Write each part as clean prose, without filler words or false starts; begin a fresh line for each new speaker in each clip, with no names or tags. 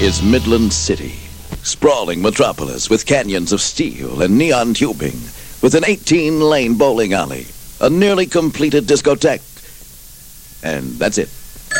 is Midland City. Sprawling metropolis with canyons of steel and neon tubing, with an 18-lane bowling alley, a nearly completed discotheque. And that's it.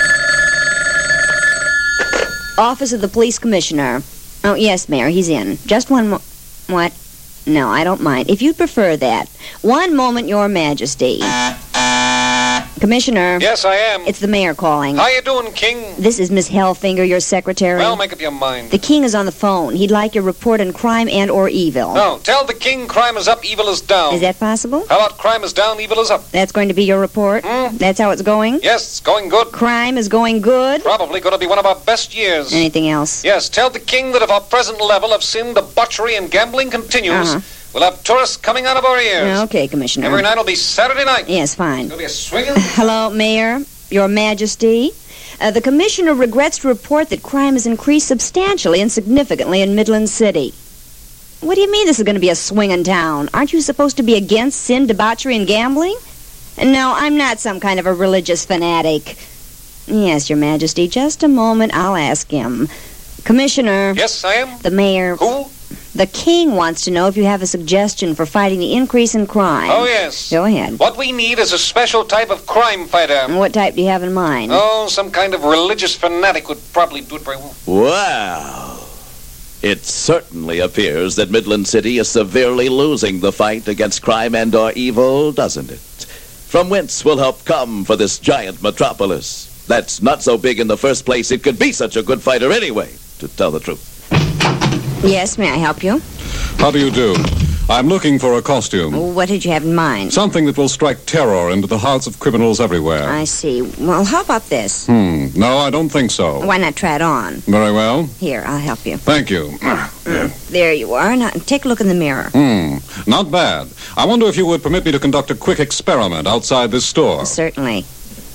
Office of the Police Commissioner. Oh, yes, Mayor, he's in. Just one What? No, I don't mind. If you'd prefer that. One moment, Your Majesty. Commissioner.
Yes, I am.
It's the mayor calling.
How you doing, King?
This is Miss Hellfinger, your secretary.
Well, make up your mind.
The King is on the phone. He'd like your report on crime and or evil.
No, tell the King crime is up, evil is down.
Is that possible?
How about crime is down, evil is up?
That's going to be your report? That's how it's going?
Yes, it's going good.
Crime is going good?
Probably going to be one of our best years.
Anything else?
Yes, tell the King that if our present level of sin, debauchery, and gambling continues, we'll have tourists coming out of our ears.
Okay, Commissioner.
Every night will be Saturday night.
Yes, fine.
It'll be a swinging...
Hello, Mayor, Your Majesty. The Commissioner regrets to report that crime has increased substantially and significantly in Midland City. What do you mean this is going to be a swinging town? Aren't you supposed to be against sin, debauchery, and gambling? No, I'm not some kind of a religious fanatic. Yes, Your Majesty, just a moment, I'll ask him. Commissioner.
Yes, I am.
The mayor.
Who?
The King wants to know if you have a suggestion for fighting the increase in crime.
Oh, yes.
Go ahead.
What we need is a special type of crime fighter.
And what type do you have in mind?
Oh, some kind of religious fanatic would probably do it very well.
Well, it certainly appears that Midland City is severely losing the fight against crime and or evil, doesn't it? From whence will help come for this giant metropolis that's not so big in the first place it could be such a good fighter anyway, to tell the truth.
Yes, may I help you?
How do you do? I'm looking for a costume.
What did you have in mind?
Something that will strike terror into the hearts of criminals everywhere.
I see. Well, how about this?
No, I don't think so.
Why not try it on?
Very well.
Here, I'll help you.
Thank you.
There you are. Now, take a look in the mirror.
Not bad. I wonder if you would permit me to conduct a quick experiment outside this store.
Certainly.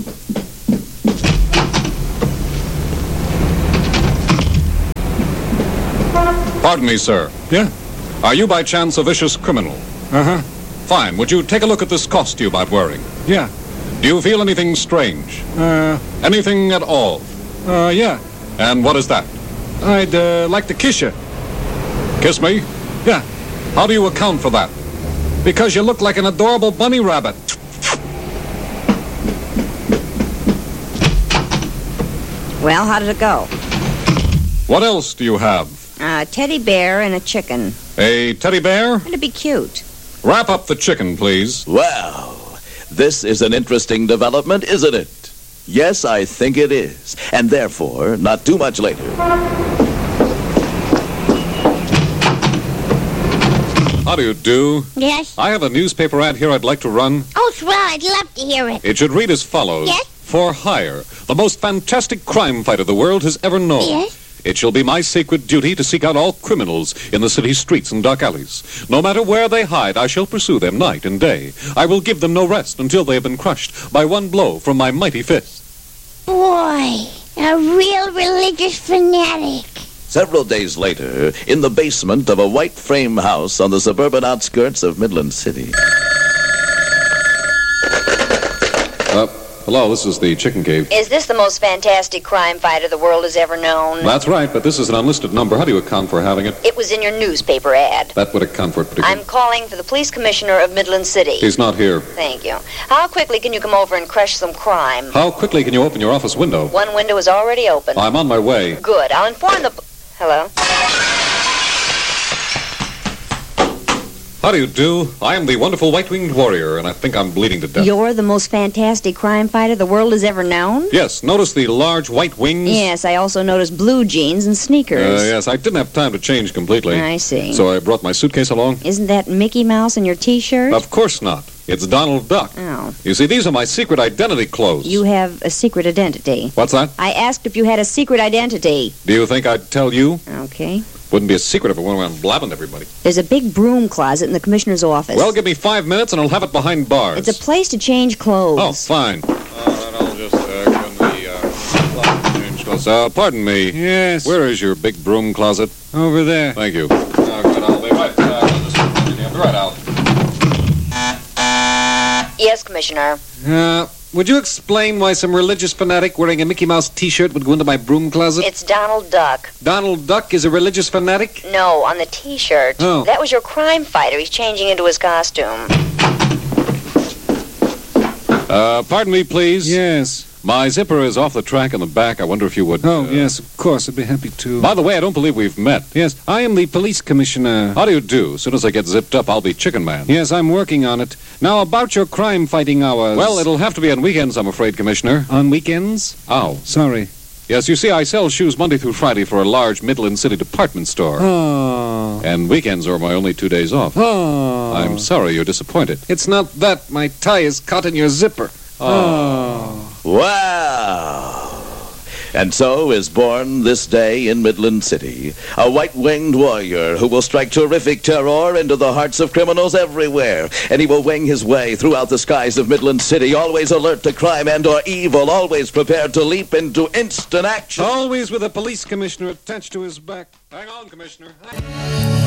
Pardon me, sir.
Yeah?
Are you by chance a vicious criminal?
Uh-huh.
Fine. Would you take a look at this costume I'm wearing?
Yeah.
Do you feel anything strange? Anything at all?
Yeah.
And what is that?
I'd, like to kiss you.
Kiss me?
Yeah.
How do you account for that?
Because you look like an adorable bunny rabbit.
Well, how did it go?
What else do you have?
A teddy bear and a chicken.
A teddy bear?
It'd be cute.
Wrap up the chicken, please.
Well, this is an interesting development, isn't it? Yes, I think it is. And therefore, not too much later.
How do you do?
Yes?
I have a newspaper ad here I'd like to run.
Oh, swell, I'd love to hear it.
It should read as follows.
Yes?
For hire, the most fantastic crime fighter the world has ever known.
Yes?
It shall be my sacred duty to seek out all criminals in the city's streets and dark alleys. No matter where they hide, I shall pursue them night and day. I will give them no rest until they have been crushed by one blow from my mighty fist.
Boy, a real religious fanatic.
Several days later, in the basement of a white frame house on the suburban outskirts of Midland City.
Hello, this is the Chicken Cave.
Is this the most fantastic crime fighter the world has ever known?
That's right, but this is an unlisted number. How do you account for having it?
It was in your newspaper ad.
That would account for it particularly.
I'm calling for the police commissioner of Midland City.
He's not here.
Thank you. How quickly can you come over and crush some crime?
How quickly can you open your office window?
One window is already open.
I'm on my way.
Good. I'll inform the... Hello?
How do you do? I am the wonderful white-winged warrior, and I think I'm bleeding to death.
You're the most fantastic crime fighter the world has ever known?
Yes, notice the large white wings?
Yes, I also noticed blue jeans and sneakers.
Yes, I didn't have time to change completely.
I see.
So I brought my suitcase along.
Isn't that Mickey Mouse in your T-shirt?
Of course not. It's Donald Duck.
Oh.
You see, these are my secret identity clothes.
You have a secret identity.
What's that?
I asked if you had a secret identity.
Do you think I'd tell you?
Okay.
Wouldn't be a secret if I went around blabbing to everybody.
There's a big broom closet in the commissioner's office.
Well, give me 5 minutes and I'll have it behind bars.
It's a place to change clothes.
Oh, fine. All right, I'll just change clothes. Pardon me.
Yes?
Where is your big broom closet?
Over there.
Thank you. Good, I'll be right. I'll be right out.
Yes, Commissioner.
would you explain why some religious fanatic wearing a Mickey Mouse T-shirt would go into my broom closet?
It's Donald Duck.
Donald Duck is a religious fanatic?
No, on the T-shirt.
Oh.
That was your crime fighter. He's changing into his costume.
Pardon me, please.
Yes.
My zipper is off the track in the back. I wonder if you would...
Oh, yes, of course. I'd be happy to.
By the way, I don't believe we've met.
Yes, I am the police commissioner.
How do you do? As soon as I get zipped up, I'll be Chicken Man.
Yes, I'm working on it. Now, about your crime-fighting hours.
Well, it'll have to be on weekends, I'm afraid, Commissioner.
On weekends?
Ow.
Sorry.
Yes, you see, I sell shoes Monday through Friday for a large Midland City department store.
Oh.
And weekends are my only 2 days off.
Oh.
I'm sorry you're disappointed.
It's not that. My tie is caught in your zipper. Oh.
Wow! And so is born this day in Midland City a white-winged warrior who will strike terrific terror into the hearts of criminals everywhere. And he will wing his way throughout the skies of Midland City, always alert to crime and/or evil, always prepared to leap into instant action.
Always with a police commissioner attached to his back.
Hang on, Commissioner.